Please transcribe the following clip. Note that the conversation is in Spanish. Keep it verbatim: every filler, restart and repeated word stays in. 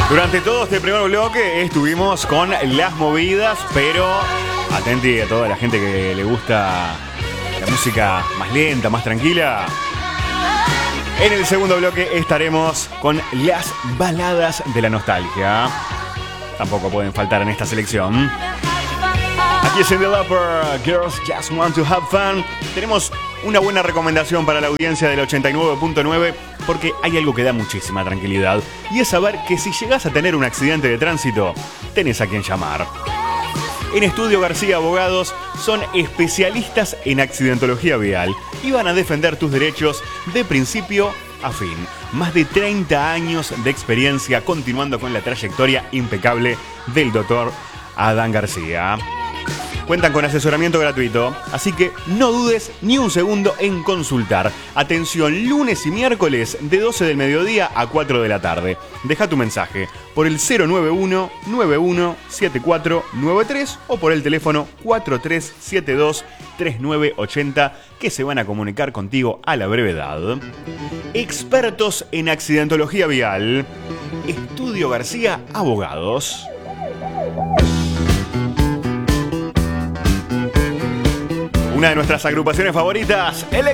Durante todo este primer bloque estuvimos con las movidas, pero atenti a toda la gente que le gusta la música más lenta, más tranquila. En el segundo bloque estaremos con las baladas de la nostalgia. Tampoco pueden faltar en esta selección. Aquí es en The Upper Girls Just Want to Have Fun. Tenemos una buena recomendación para la audiencia del ochenta y nueve punto nueve, porque hay algo que da muchísima tranquilidad, y es saber que si llegás a tener un accidente de tránsito, tenés a quien llamar. En Estudio García Abogados son especialistas en accidentología vial y van a defender tus derechos de principio a fin. Más de treinta años de experiencia, continuando con la trayectoria impecable del doctor Adán García. Cuentan con asesoramiento gratuito, así que no dudes ni un segundo en consultar. Atención lunes y miércoles de doce del mediodía a cuatro de la tarde. Deja tu mensaje por el cero nueve uno, nueve uno siete cuatro nueve tres o por el teléfono cuatro tres siete dos, tres nueve ocho cero, que se van a comunicar contigo a la brevedad. Expertos en accidentología vial, Estudio García Abogados. Una de nuestras agrupaciones favoritas, Electric